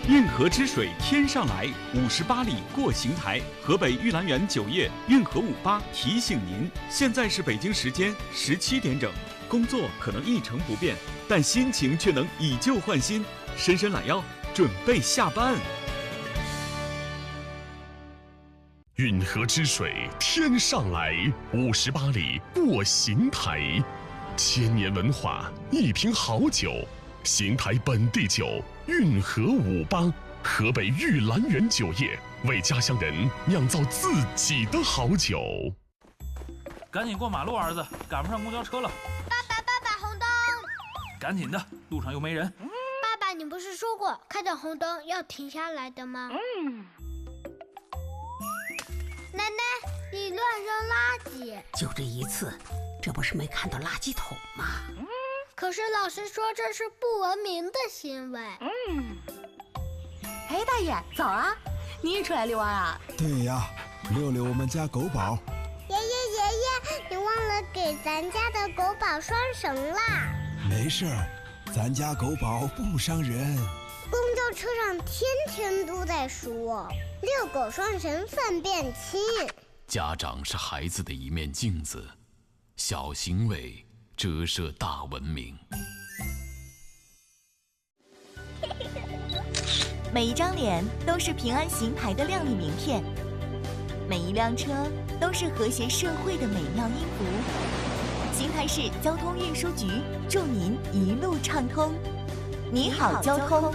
运河之水天上来，58里过邢台。河北玉兰园酒业运河58提醒您，现在是北京时间17点整。工作可能一成不变，但心情却能以旧换新。伸伸懒腰，准备下班。 运河之水天上来，58里过邢台。千年文化，一瓶好酒，邢台本地酒，运河58，河北玉兰园酒业为家乡人酿造自己的好酒。 赶紧过马路，儿子，赶不上公交车了。 爸爸，红灯！ 赶紧的，路上又没人。 爸爸，你不是说过看到红灯要停下来的吗？奶奶，你乱扔垃圾！ 就这一次，这不是没看到垃圾桶吗？ 可是老师说这是不文明的行为。 哎，大爷，早啊！你也出来遛弯啊？ 对呀，遛遛我们家狗宝。 爷爷，你忘了给咱家的狗宝拴绳啦。 没事儿，咱家狗宝不伤人。 公交车上天天都在说遛狗拴绳粪便轻。 家长是孩子的一面镜子，小行为折射大文明。 每一张脸都是平安邢台的亮丽名片，每一辆车都是和谐社会的美妙音符。邢台市交通运输局祝您一路畅通。你好，交通。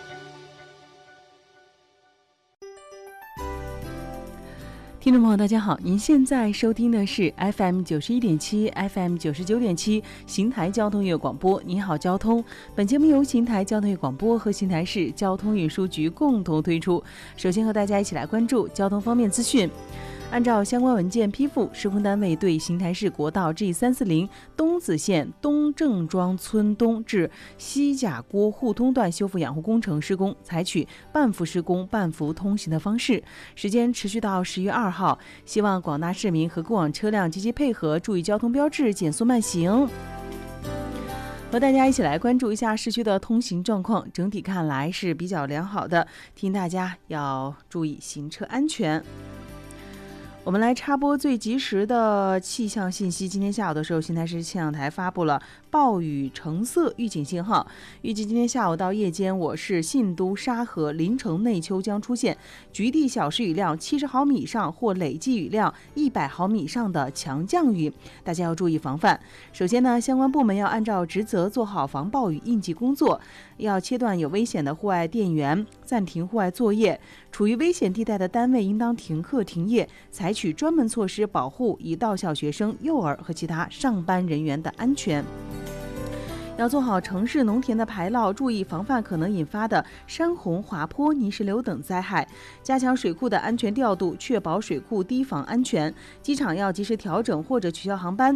听众朋友大家好，您现在收听的是 FM 91.7 FM 99.7邢台交通乐广播。你好，交通。本节目由邢台交通乐广播和邢台市交通运输局共同推出。首先和大家一起来关注交通方面资讯。按照相关文件批复，施工单位对邢台市国道 G340 东子线东郑庄村东至西甲郭互通段修复养护工程施工，采取半幅施工半幅通行的方式，时间持续到10月2号。希望广大市民和过往车辆积极配合，注意交通标志，减速慢行。和大家一起来关注一下市区的通行状况，整体看来是比较良好的，提醒大家要注意行车安全。我们来插播最及时的气象信息。今天下午的时候，邢台市气象台发布了暴雨橙色预警信号，预计今天下午到夜间，我市信都、沙河、临城、内丘将出现局地小时雨量70毫米以上或累计雨量100毫米以上的强降雨，大家要注意防范。首先呢，相关部门要按照职责做好防暴雨应急工作，要切断有危险的户外电源，暂停户外作业，处于危险地带的单位应当停课停业，采取专门措施保护已到校学生、幼儿和其他上班人员的安全。要做好城市农田的排涝，注意防范可能引发的山洪、滑坡、泥石流等灾害，加强水库的安全调度，确保水库堤防安全。机场要及时调整或者取消航班，